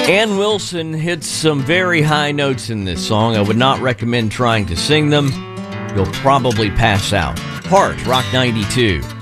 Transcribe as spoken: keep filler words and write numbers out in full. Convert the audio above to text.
Ann Wilson hits some very high notes in this song. I would not recommend trying to sing them. You'll probably pass out. Heart, Rock ninety-two.